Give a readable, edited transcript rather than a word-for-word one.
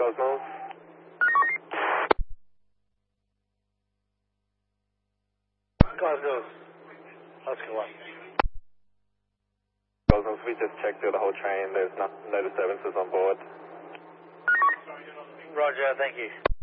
Cosmos. Cosmos, Oscar 1. Cosmos, we just checked through the whole train. There's no disturbances on board. Roger, thank you.